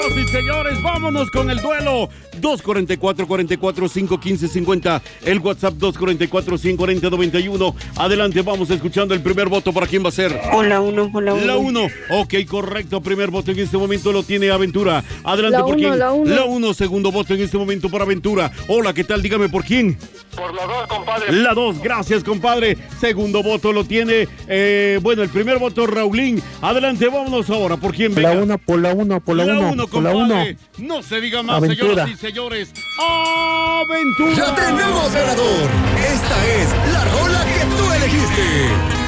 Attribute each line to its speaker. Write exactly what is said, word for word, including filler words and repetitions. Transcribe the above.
Speaker 1: Sí, señores, vámonos con el duelo. dos cuatro cuatro, cuatro cuatro cinco, uno cinco cinco cero. El WhatsApp dos cuatro cuatro, cinco cero cero, nueve uno. Adelante, vamos escuchando el primer voto. ¿Para quién va a ser?
Speaker 2: Hola uno, hola uno.
Speaker 1: La uno. Ok, correcto. Primer voto en este momento lo tiene Aventura. Adelante,
Speaker 2: la
Speaker 1: ¿por
Speaker 2: uno,
Speaker 1: quién?
Speaker 2: La uno.
Speaker 1: La uno. Segundo voto en este momento para Aventura. Hola, ¿qué tal? Dígame, ¿por quién?
Speaker 3: Por la dos, compadre.
Speaker 1: La dos. Gracias, compadre. Segundo voto lo tiene, eh, bueno, el primer voto, Raulín. Adelante, vámonos ahora. ¿Por quién?
Speaker 4: Venga. La uno, por la uno, por la, la uno. uno
Speaker 1: por la uno. No se diga más, Aventura. Señoras y señores. ¡Aventura!
Speaker 5: ¡Ya tenemos ganador! Esta es la rola que tú elegiste.